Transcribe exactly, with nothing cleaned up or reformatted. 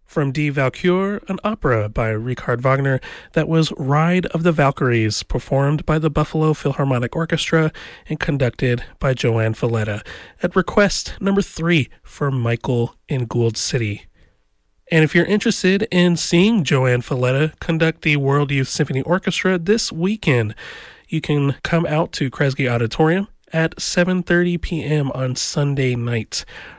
From Die Valkyrie, an opera by Richard Wagner that was Ride of the Valkyries, performed by the Buffalo Philharmonic Orchestra and conducted by Joanne Falletta, at request number three for Michael in Gould City. And if you're interested in seeing Joanne Falletta conduct the World Youth Symphony Orchestra this weekend, you can come out to Kresge Auditorium at seven thirty p.m. on Sunday night.